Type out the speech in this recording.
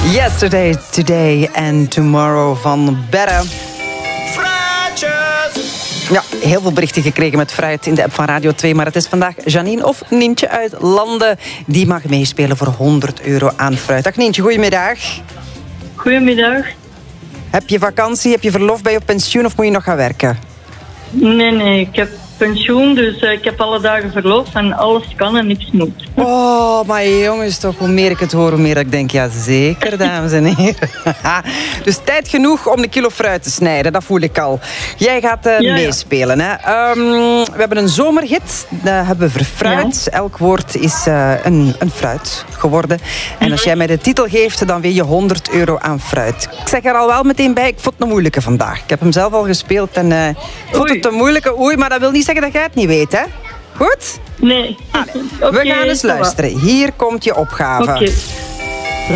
Yesterday, Today and Tomorrow van Berre. Ja, heel veel berichten gekregen met fruit in de app van Radio 2. Maar het is vandaag Janine of Nientje uit Landen. Die mag meespelen voor €100 aan fruit. Dag Nientje, goedemiddag. Goedemiddag. Heb je vakantie, heb je verlof, ben je op pensioen of moet je nog gaan werken? Nee, ik heb pensioen, dus ik heb alle dagen verlof en alles kan en niks moet. Oh, maar jongens, toch, hoe meer ik het hoor, hoe meer ik denk, ja zeker, dames en heren. Dus tijd genoeg om een kilo fruit te snijden, dat voel ik al. Jij gaat meespelen, hè. We hebben een zomerhit, dat hebben we voor fruit. Ja. Elk woord is een fruit geworden. En als jij mij de titel geeft, dan win je €100 aan fruit. Ik zeg er al wel meteen bij, ik vond het een moeilijke vandaag. Ik heb hem zelf al gespeeld en ik vond het een moeilijke. Oei, maar dat wil niet zeggen dat jij het niet weet, hè? Goed? Nee. We gaan eens luisteren. Hier komt je opgave. Okay.